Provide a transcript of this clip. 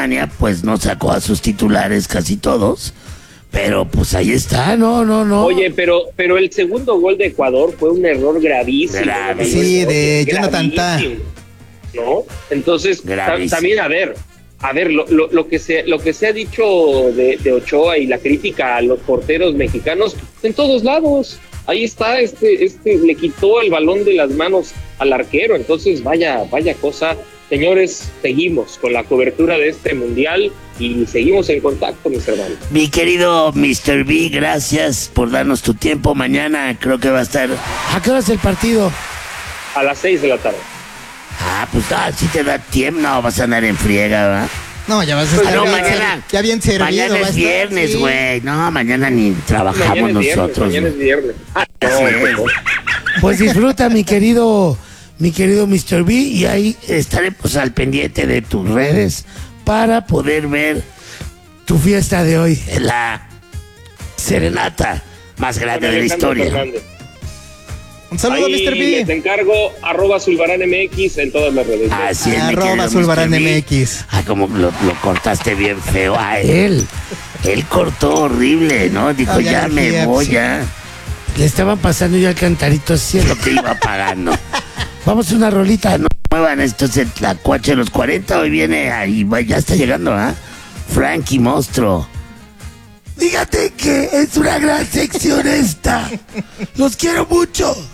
Alemania pues no sacó a sus titulares casi todos, pero pues ahí está, no. Oye, pero el segundo gol de Ecuador fue un error gravísimo. Sí, de Jonathan Tah. ¿No? Entonces, también a ver, lo que se ha dicho de Ochoa y la crítica a los porteros mexicanos en todos lados. Ahí está, le quitó el balón de las manos al arquero, entonces vaya cosa. Señores, seguimos con la cobertura de este mundial y seguimos en contacto, mis hermanos. Mi querido Mr. B, gracias por darnos tu tiempo. Mañana creo que va a estar... ¿A qué hora es el partido? A las 6 de la tarde. Pues si te da tiempo, no vas a andar en friega, ¿verdad? No, ya vas a estar mañana, ya bien servido. Mañana es viernes, güey. Sí. No, mañana ni trabajamos nosotros. Mañana es viernes. Pues disfruta, mi querido Mr. B, y ahí estaremos al pendiente de tus redes para poder ver tu fiesta de hoy. La serenata más grande de la historia. Fernández. Un saludo, ahí Mr. B. Te encargo @Zulbarán_MX en todas las redes. Así es, @Zulbarán_MX. Como lo cortaste bien feo a él. Él cortó horrible, ¿no? Dijo, ya me voy, ya. Le estaban pasando ya el cantarito así, lo que iba pagando. Vamos a una rolita. No muevan, esto es el Tlacuache de los 40. Hoy viene ahí, ya está llegando, Frankie Monstruo. Fíjate que es una gran sección esta. Los quiero mucho.